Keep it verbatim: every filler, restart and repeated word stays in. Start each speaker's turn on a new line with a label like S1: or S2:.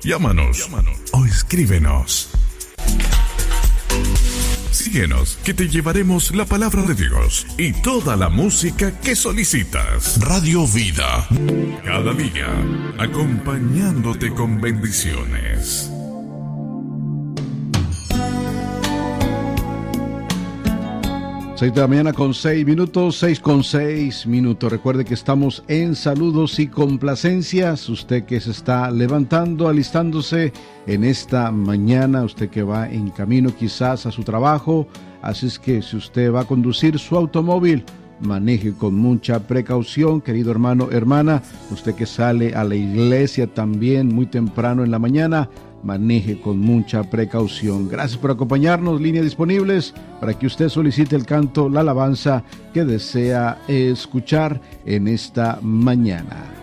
S1: Llámanos, Llámanos. o escríbenos. Síguenos, que te llevaremos la palabra de Dios y toda la música que solicitas. Radio Vida, cada día, acompañándote con bendiciones.
S2: Seis de la mañana con seis minutos, seis con seis minutos. Recuerde que estamos en saludos y complacencias. Usted que se está levantando, alistándose en esta mañana, usted que va en camino quizás a su trabajo. Así es que si usted va a conducir su automóvil, maneje con mucha precaución, querido hermano, hermana. Usted que sale a la iglesia también muy temprano en la mañana, maneje con mucha precaución. Gracias por acompañarnos. Líneas disponibles para que usted solicite el canto, la alabanza que desea escuchar en esta mañana.